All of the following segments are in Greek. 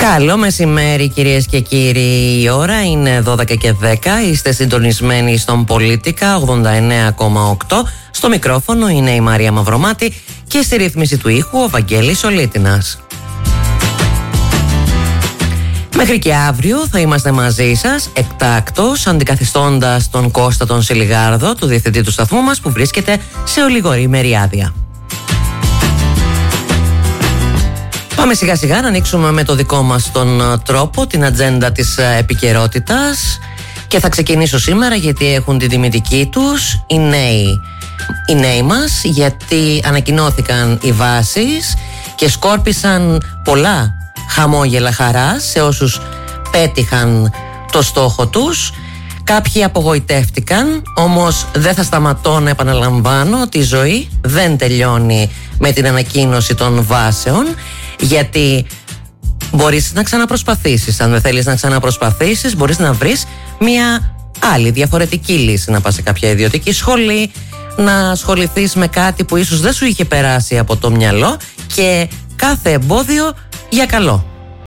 Καλό μεσημέρι κυρίες και κύριοι, η ώρα είναι 12 και 10, είστε συντονισμένοι στον Πολίτικα 89,8. Στο μικρόφωνο είναι η Μαρία Μαυρομάτη και στη ρύθμιση του ήχου ο Βαγγέλης Ολίτινας. Μέχρι και αύριο θα είμαστε μαζί σας εκτάκτως, αντικαθιστώντας τον Κώστα τον Σιλιγάρδο, του διευθυντή του σταθμού μας, που βρίσκεται σε ολιγορήμερη άδεια. Πάμε σιγά σιγά να ανοίξουμε με το δικό μας τον τρόπο την ατζέντα της επικαιρότητας και θα ξεκινήσω σήμερα γιατί έχουν την τιμητική τους οι νέοι μας, γιατί ανακοινώθηκαν οι βάσεις και σκόρπισαν πολλά χαμόγελα χαράς σε όσους πέτυχαν το στόχο τους. Κάποιοι απογοητεύτηκαν, όμως δεν θα σταματώ να επαναλαμβάνω ότι η ζωή δεν τελειώνει με την ανακοίνωση των βάσεων, γιατί μπορείς να ξαναπροσπαθήσεις. Αν δεν θέλεις να ξαναπροσπαθήσεις, μπορείς να βρεις μια άλλη διαφορετική λύση, να πας σε κάποια ιδιωτική σχολή, να ασχοληθείς με κάτι που ίσως δεν σου είχε περάσει από το μυαλό, και κάθε εμπόδιο για καλό.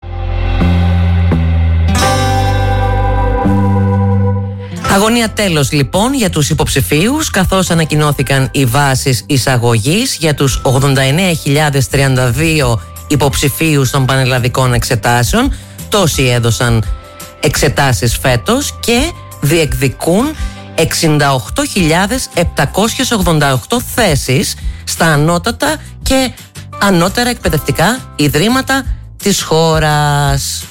Αγωνία τέλος λοιπόν για τους υποψηφίους, καθώς ανακοινώθηκαν οι βάσεις εισαγωγής για τους 89.032 υποψηφίους των πανελλαδικών εξετάσεων. Τόσοι έδωσαν εξετάσεις φέτος και διεκδικούν 68.788 θέσεις στα ανώτατα και ανώτερα εκπαιδευτικά ιδρύματα της χώρας.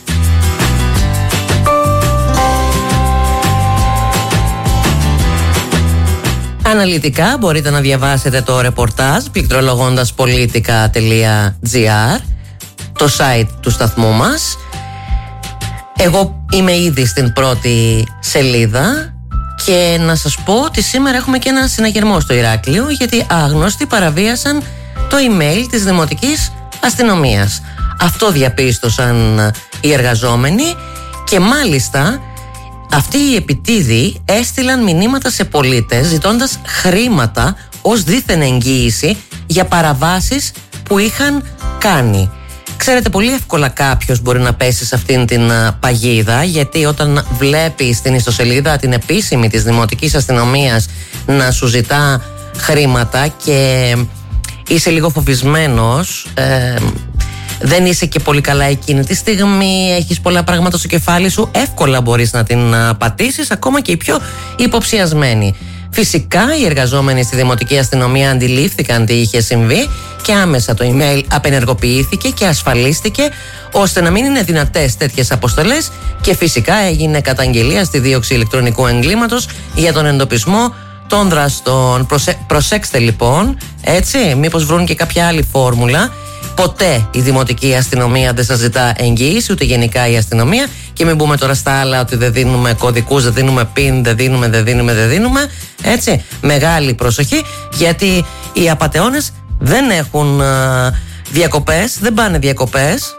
Αναλυτικά μπορείτε να διαβάσετε το ρεπορτάζ πληκτρολογώντας politica.gr, το site του σταθμού μας. Εγώ είμαι ήδη στην πρώτη σελίδα και να σας πω ότι σήμερα έχουμε και ένα συναγερμό στο Ηράκλειο, γιατί άγνωστοι παραβίασαν το email της Δημοτικής Αστυνομίας. Αυτό διαπίστωσαν οι εργαζόμενοι και μάλιστα αυτοί οι επιτίδιοι έστειλαν μηνύματα σε πολίτες ζητώντας χρήματα ως δίθεν εγγύηση για παραβάσεις που είχαν κάνει. Ξέρετε, πολύ εύκολα κάποιος μπορεί να πέσει σε αυτήν την παγίδα, γιατί όταν βλέπει στην ιστοσελίδα την επίσημη της Δημοτικής Αστυνομίας να σου ζητά χρήματα και είσαι λίγο φοβισμένος, δεν είσαι και πολύ καλά εκείνη τη στιγμή, έχεις πολλά πράγματα στο κεφάλι σου, εύκολα μπορείς να την πατήσεις, ακόμα και οι πιο υποψιασμένοι. Φυσικά οι εργαζόμενοι στη Δημοτική Αστυνομία αντιλήφθηκαν τι είχε συμβεί και άμεσα το email απενεργοποιήθηκε και ασφαλίστηκε ώστε να μην είναι δυνατές τέτοιες αποστολές, και φυσικά έγινε καταγγελία στη δίωξη ηλεκτρονικού εγκλήματος για τον εντοπισμό των δραστών. Προσέξτε λοιπόν, έτσι, μήπως βρουν και κάποια άλλη φόρμουλα. Ποτέ η Δημοτική Αστυνομία δεν σας ζητά εγγύηση, ούτε γενικά η αστυνομία. Και μην μπούμε τώρα στα άλλα ότι δεν δίνουμε κωδικούς, δεν δίνουμε PIN, δεν δίνουμε. Έτσι, μεγάλη προσοχή, γιατί οι απατεώνες δεν έχουν διακοπές, δεν πάνε διακοπές.